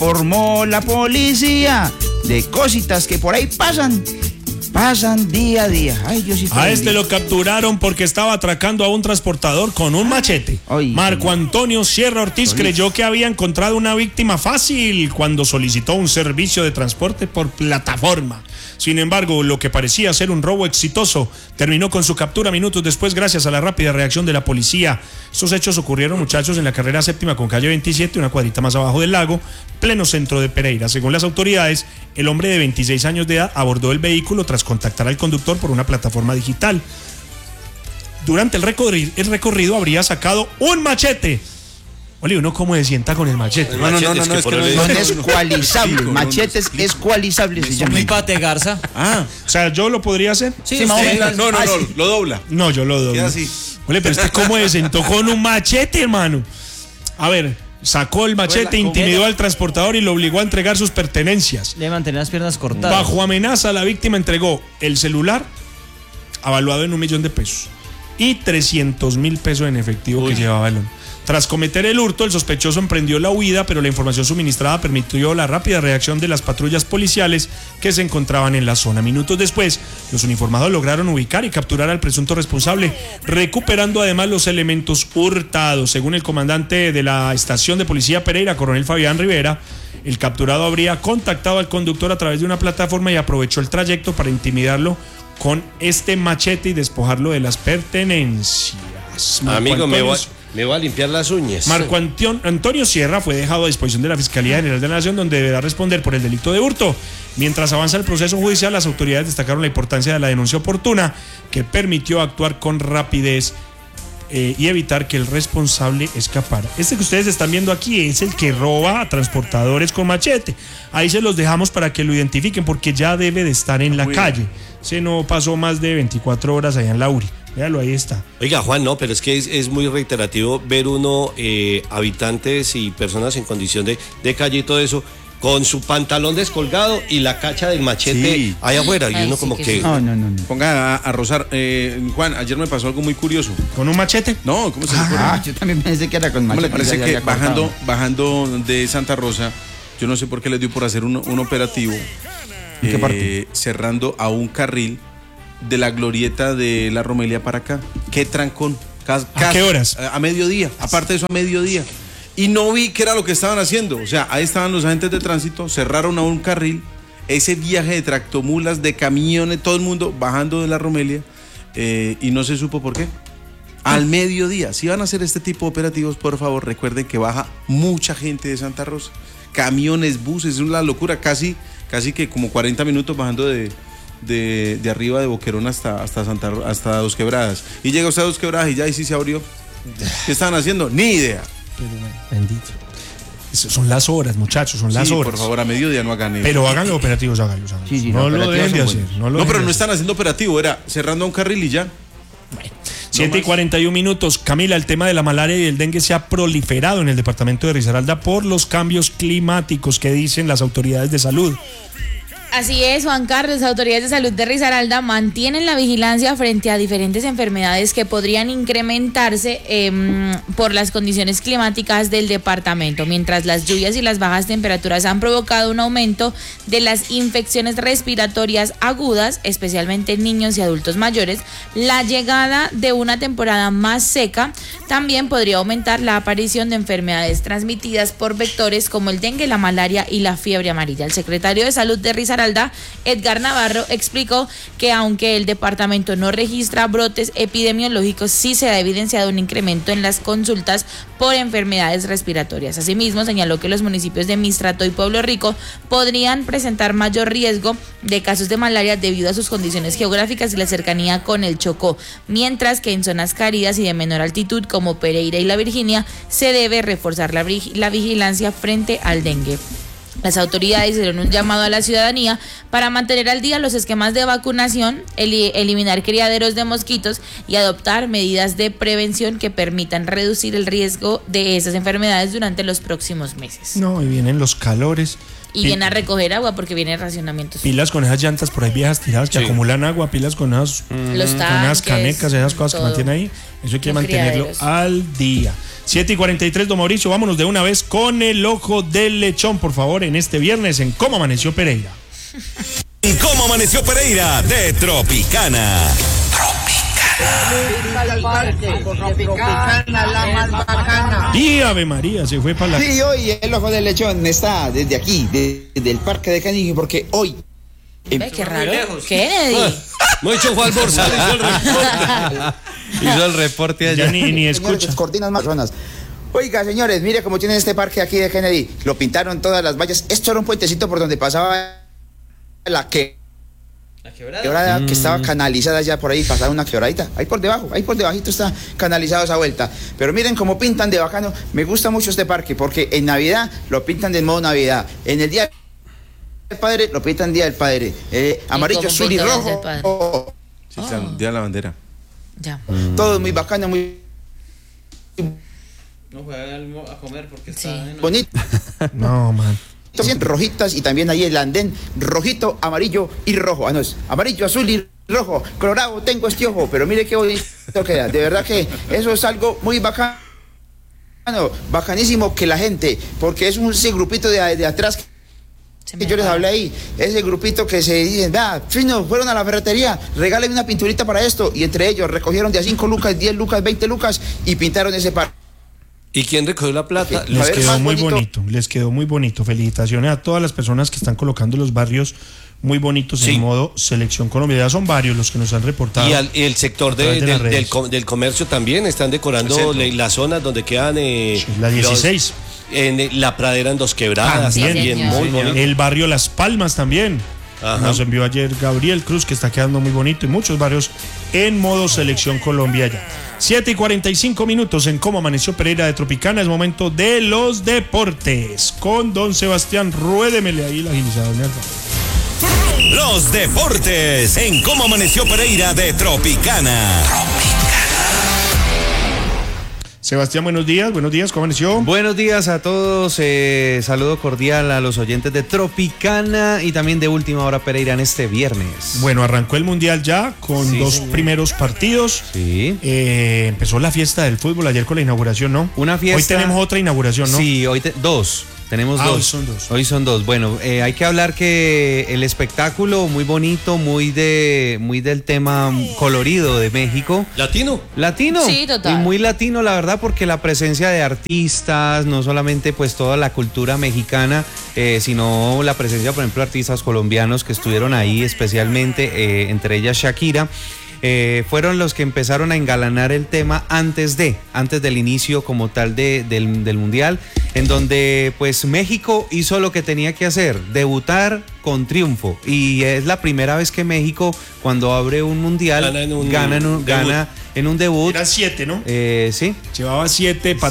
informó la policía de cositas que por ahí pasan día a día. Ay, yo sí a este lo capturaron porque estaba atracando a un transportador con un machete. Marco Antonio Sierra Ortiz creyó que había encontrado una víctima fácil cuando solicitó un servicio de transporte por plataforma. Sin embargo, lo que parecía ser un robo exitoso terminó con su captura minutos después gracias a la rápida reacción de la policía. Estos hechos ocurrieron, muchachos, en la carrera séptima con calle 27, una cuadrita más abajo del lago, pleno centro de Pereira. Según las autoridades, el hombre de 26 años de edad abordó el vehículo tras contactar al conductor por una plataforma digital. Durante el recorrido habría sacado un machete. Oli, ¿uno cómo se sienta con el machete? No, es que no es escualizable. Machete es escualizable. Mi pate garza. O sea, ¿yo lo podría hacer? Sí, más o menos. No, lo dobla. No, yo lo doblo. Queda así. Ole, pero ¿cómo se sentó con un machete, hermano? A ver, sacó el machete, intimidó al transportador y lo obligó a entregar sus pertenencias. Le mantenía las piernas cortadas. Bajo amenaza, la víctima entregó el celular, avaluado en $1.000.000 y 300.000 pesos en efectivo que llevaba el hombre. Tras cometer el hurto, el sospechoso emprendió la huida, pero la información suministrada permitió la rápida reacción de las patrullas policiales que se encontraban en la zona. Minutos después, los uniformados lograron ubicar y capturar al presunto responsable, recuperando además los elementos hurtados. Según el comandante de la estación de policía Pereira, coronel Fabián Rivera, el capturado habría contactado al conductor a través de una plataforma y aprovechó el trayecto para intimidarlo con este machete y despojarlo de las pertenencias. Amigo, me voy a limpiar las uñas. Marco Antonio Sierra fue dejado a disposición de la Fiscalía General de la Nación, donde deberá responder por el delito de hurto. Mientras avanza el proceso judicial, las autoridades destacaron la importancia de la denuncia oportuna, que permitió actuar con rapidez y evitar que el responsable escapara. Este que ustedes están viendo aquí es el que roba a transportadores con machete. Ahí se los dejamos para que lo identifiquen, porque ya debe de estar en la calle. Se no pasó más de 24 horas allá en la URI. Véalo, ahí está. Oiga, Juan, no, pero es que es muy reiterativo ver uno, habitantes y personas en condición de calle y todo eso, con su pantalón descolgado y la cacha del machete ahí afuera. Y uno como que... No. Ponga a rozar. Juan, ayer me pasó algo muy curioso. ¿Con un machete? No, ¿cómo se le ocurre? Yo también pensé que era con machete. Me parece que bajando de Santa Rosa, yo no sé por qué les dio por hacer un operativo. ¿En qué parte? Cerrando a un carril de la glorieta de la Romelia para acá. Qué trancón. ¿A qué horas? A mediodía. Aparte de eso, a mediodía. Y no vi qué era lo que estaban haciendo. O sea, ahí estaban los agentes de tránsito, cerraron a un carril. Ese viaje de tractomulas, de camiones, todo el mundo bajando de la Romelia, y no se supo por qué. Al mediodía. Si van a hacer este tipo de operativos, por favor, recuerden que baja mucha gente de Santa Rosa. Camiones, buses, es una locura. Casi que como 40 minutos bajando de arriba de Boquerón hasta Dos Quebradas. Y llega usted a Dos Quebradas y ya ahí sí se abrió. ¿Qué estaban haciendo? Ni idea. Bendito. Son las horas, muchachos, son las horas. Por favor, a mediodía no hagan eso. Pero hagan los operativos, háganlos. Sí, no lo deben de hacer. Pero no están haciendo operativo, era cerrando a un carril y ya. Bueno, 7:41. Camila, el tema de la malaria y el dengue se ha proliferado en el departamento de Risaralda por los cambios climáticos que dicen las autoridades de salud. Así es, Juan Carlos. Autoridades de salud de Risaralda mantienen la vigilancia frente a diferentes enfermedades que podrían incrementarse por las condiciones climáticas del departamento. Mientras las lluvias y las bajas temperaturas han provocado un aumento de las infecciones respiratorias agudas, especialmente en niños y adultos mayores, la llegada de una temporada más seca también podría aumentar la aparición de enfermedades transmitidas por vectores como el dengue, la malaria y la fiebre amarilla. El secretario de Salud de Risaralda, Edgar Navarro, explicó que aunque el departamento no registra brotes epidemiológicos, sí se ha evidenciado un incremento en las consultas por enfermedades respiratorias. Asimismo, señaló que los municipios de Mistrato y Pueblo Rico podrían presentar mayor riesgo de casos de malaria debido a sus condiciones geográficas y la cercanía con el Chocó, mientras que en zonas cálidas y de menor altitud como Pereira y La Virginia se debe reforzar la vigilancia frente al dengue. Las autoridades hicieron un llamado a la ciudadanía para mantener al día los esquemas de vacunación, eliminar criaderos de mosquitos y adoptar medidas de prevención que permitan reducir el riesgo de esas enfermedades durante los próximos meses. No, y vienen los calores. Y viene a recoger agua porque vienen racionamientos. Pilas con esas llantas por ahí viejas tiradas que acumulan agua, pilas con esas, los tanques, con esas canecas, esas cosas que mantienen ahí. Eso hay que mantenerlo al día. 7:43, don Mauricio, vámonos de una vez con el ojo del lechón, por favor, en este viernes en Cómo Amaneció Pereira. ¿Cómo amaneció Pereira de Tropicana? Tropicana, la más bacana. Y Ave María, se fue para la... Sí, hoy el ojo del lechón está desde aquí, desde el Parque de Canigín, porque hoy... Ve, qué raro. Kennedy. Mucho fue almorzar, Hizo el reporte allá. Ya ni escucha. Señores, cortinas más zonas. Oiga, señores, mire cómo tienen este parque aquí de Kennedy. Lo pintaron todas las vallas. Esto era un puentecito por donde pasaba la quebrada que estaba canalizada ya por ahí, pasaba una quebradita. Ahí por debajito está canalizado esa vuelta. Pero miren cómo pintan de bacano. Me gusta mucho este parque porque en Navidad lo pintan de modo Navidad. En el Día del Padre lo pintan Día del Padre. Amarillo, azul y rojo. Sí, Día de la Bandera. Ya. Todo muy bacano, muy No fue a comer porque está bonito. No, man. Rojitas y también ahí el andén rojito, amarillo y rojo. Ah, no, es amarillo, azul y rojo. Colorado, tengo este ojo, pero mire qué bonito queda. De verdad que eso es algo muy bacano, bacanísimo que la gente, porque es ese grupito de atrás que yo les hablé ahí, ese grupito que se dicen, vea, fino, fueron a la ferretería, regálenme una pinturita para esto, y entre ellos recogieron de a 5 lucas, 10 lucas, 20 lucas y pintaron ese parque. ¿Y quién recogió la plata? Les quedó muy bonito, les quedó muy bonito. Felicitaciones a todas las personas que están colocando los barrios muy bonitos en modo Selección Colombia. Ya son varios los que nos han reportado. Y el sector del comercio también están decorando la zona donde quedan la 16. En la pradera en Dos Quebradas también muy bonito. El barrio Las Palmas también. Ajá. Nos envió ayer Gabriel Cruz, que está quedando muy bonito, y muchos barrios en modo Selección Colombia ya. 7:45 en Cómo Amaneció Pereira de Tropicana. Es momento de los deportes. Con don Sebastián, ruédemele ahí la agilizadora. Los deportes en Cómo Amaneció Pereira de Tropicana. Sebastián, buenos días, ¿cómo amaneció? Buenos días a todos, saludo cordial a los oyentes de Tropicana y también de Última Hora Pereira en este viernes. Bueno, arrancó el Mundial ya con dos primeros partidos. Sí. Empezó la fiesta del fútbol ayer con la inauguración, ¿no? Una fiesta. Hoy tenemos otra inauguración, ¿no? Sí, hoy dos. Tenemos dos. Hoy son dos. Bueno, hay que hablar que el espectáculo muy bonito, muy del tema colorido de México. ¿Latino? Sí, total. Y muy latino, la verdad, porque la presencia de artistas, no solamente pues toda la cultura mexicana, sino la presencia, por ejemplo, de artistas colombianos que estuvieron ahí especialmente, entre ellas Shakira. Fueron los que empezaron a engalanar el tema antes del inicio como tal del Mundial, en donde pues México hizo lo que tenía que hacer, debutar con triunfo, y es la primera vez que México, cuando abre un Mundial, gana en un debut. Eran 7, ¿no? Sí. Llevaba 7